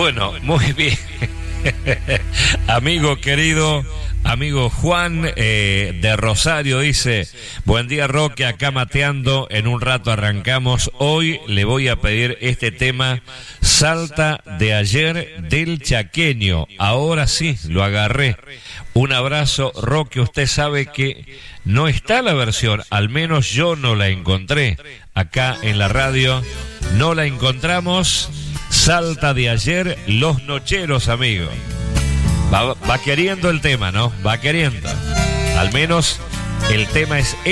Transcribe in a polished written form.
Bueno, muy bien. Amigo querido, amigo Juan de Rosario dice: buen día, Roque, acá mateando, en un rato arrancamos. Hoy le voy a pedir este tema, Salta de ayer del Chaqueño. Ahora sí, lo agarré. Un abrazo, Roque. Usted sabe que no está la versión, al menos yo no la encontré. Acá en la radio no la encontramos. Salta de ayer, Los Nocheros, amigo. Va queriendo el tema, ¿no? Va queriendo. Al menos el tema es